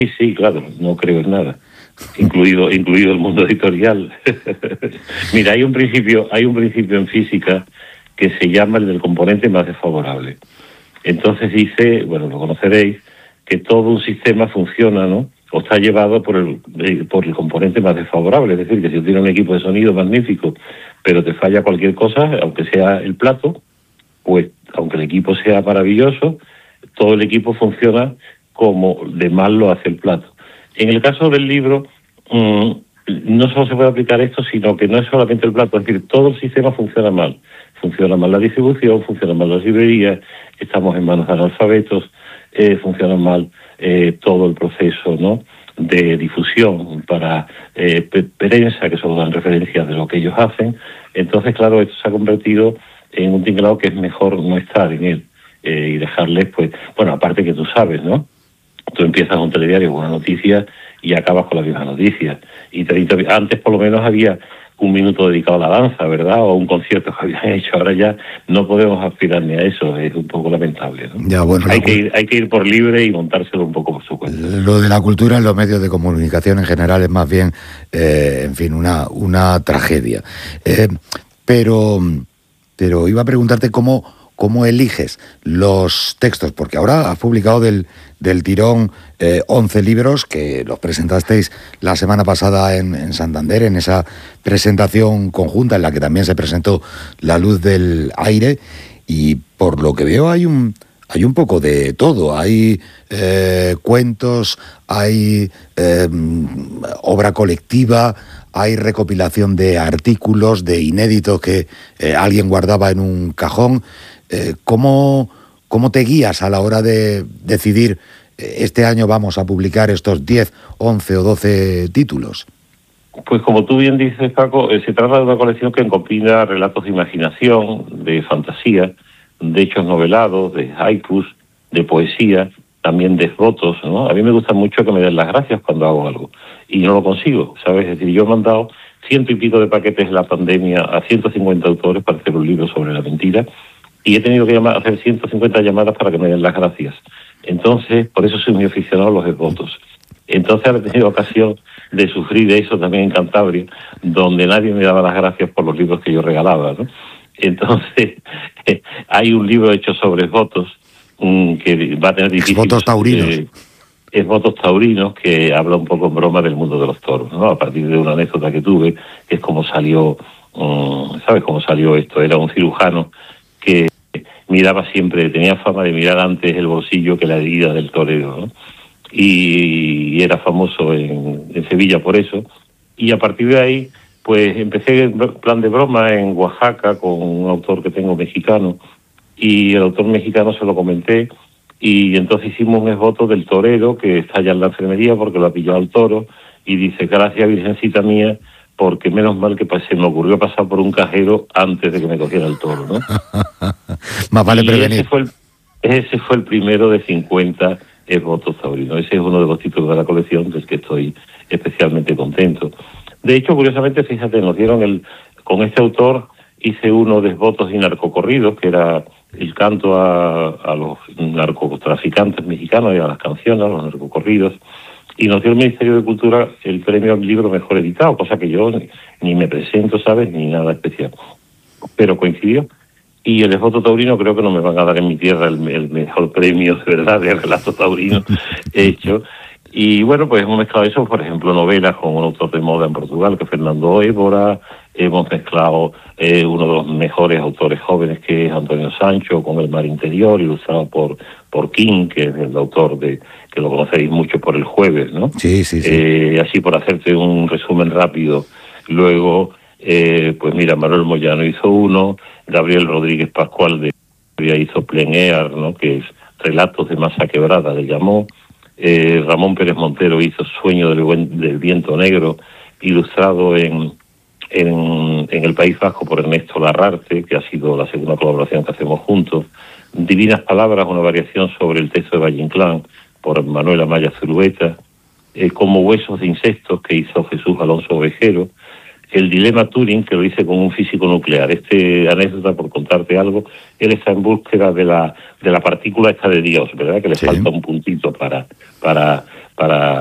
sí, claro, no creo en nada, incluido el mundo editorial. Mira, hay un principio en física que se llama el del componente más desfavorable. Entonces dice, bueno, lo conoceréis, que todo un sistema funciona, ¿no? O está llevado por el componente más desfavorable. Es decir, que si tienes un equipo de sonido magnífico, pero te falla cualquier cosa, aunque sea el plato, pues aunque el equipo sea maravilloso, todo el equipo funciona como de mal lo hace el plato. En el caso del libro, no solo se puede aplicar esto, sino que no es solamente el plato, es decir, todo el sistema funciona mal. Funciona mal la distribución, funciona mal las librerías, estamos en manos de analfabetos, funciona mal todo el proceso, ¿no?, de difusión para prensa, que solo dan referencias de lo que ellos hacen. Entonces, claro, esto se ha convertido en un tinglado que es mejor no estar en él y dejarles, pues, bueno, aparte que tú sabes, ¿no? Tú empiezas un telediario con una noticia y acabas con la misma noticia. Y antes por lo menos había un minuto dedicado a la danza, ¿verdad? O un concierto que habían hecho. Ahora ya no podemos aspirar ni a eso. Es un poco lamentable, ¿no? Ya, bueno, hay que ir por libre y montárselo un poco por su cuenta. Lo de la cultura en los medios de comunicación en general es más bien, en fin, una tragedia. Pero iba a preguntarte cómo eliges los textos, porque ahora has publicado del tirón 11 libros que los presentasteis la semana pasada en Santander, en esa presentación conjunta en la que también se presentó La luz del aire, y por lo que veo hay un poco de todo. Hay cuentos, hay obra colectiva, hay recopilación de artículos, de inéditos que alguien guardaba en un cajón. ¿Cómo te guías a la hora de decidir este año vamos a publicar estos 10, 11 o 12 títulos? Pues como tú bien dices, Paco, se trata de una colección que combina relatos de imaginación, de fantasía, de hechos novelados, de haikus, de poesía, también de esbotos, ¿no? A mí me gusta mucho que me den las gracias cuando hago algo, y no lo consigo, ¿sabes? Es decir, yo he mandado 100 y pico de paquetes en la pandemia a 150 autores para hacer un libro sobre la mentira, y he tenido que hacer 150 llamadas para que me den las gracias. Entonces, por eso soy muy aficionado a los esbotos. Entonces he tenido ocasión de sufrir eso también en Cantabria, donde nadie me daba las gracias por los libros que yo regalaba, ¿no? Entonces, hay un libro hecho sobre esbotos que va a tener difícil... Esbotos taurinos. Esbotos taurinos, que habla un poco en broma del mundo de los toros, ¿no? A partir de una anécdota que tuve, que es como salió, ¿sabes cómo salió esto? Era un cirujano que miraba siempre, tenía fama de mirar antes el bolsillo que la herida del torero, ¿no? Y era famoso en Sevilla por eso, y a partir de ahí pues empecé en plan de broma en Oaxaca con un autor que tengo mexicano, y el autor mexicano se lo comenté, y entonces hicimos un esboto del torero que está allá en la enfermería porque lo ha pillado al toro, y dice: gracias, Virgencita mía, porque menos mal que se me ocurrió pasar por un cajero antes de que me cogiera el toro, ¿no? Más vale prevenir. Ese fue el primero de 50 esbotos taurinos. Ese es uno de los títulos de la colección del que estoy especialmente contento. De hecho, curiosamente, fíjate, nos dieron con este autor hice uno de esbotos y narcocorridos, que era el canto a los narcotraficantes mexicanos y a las canciones, a los narcocorridos, y nos dio el Ministerio de Cultura el premio al libro mejor editado, cosa que yo ni me presento, ¿sabes?, ni nada especial. Pero coincidió. Y el esboto taurino creo que no me van a dar en mi tierra el mejor premio, de verdad, de relato taurino hecho. Y bueno, pues hemos mezclado eso, por ejemplo, novelas con un autor de moda en Portugal, que es Fernando Évora. Hemos mezclado uno de los mejores autores jóvenes, que es Antonio Sancho, con El mar interior, ilustrado por King, que es el autor que lo conocéis mucho por El jueves, ¿no? Sí. Así, por hacerte un resumen rápido. Luego, pues mira, Manuel Moyano hizo uno, Gabriel Rodríguez Pascual hizo Plein Air, ¿no?, que es Relatos de masa quebrada, le llamó. Ramón Pérez Montero hizo Sueño del viento negro, ilustrado en el País Vasco por Ernesto Larrarte, que ha sido la segunda colaboración que hacemos juntos. Divinas Palabras, una variación sobre el texto de Valle Inclán, por Manuel Amaya Zulueta. Como Huesos de insectos, que hizo Jesús Alonso Ovejero. el dilema Turing, que lo hice con un físico nuclear. Anécdota por contarte algo, él está en búsqueda de la partícula esta de Dios, ¿verdad? Que le falta un puntito para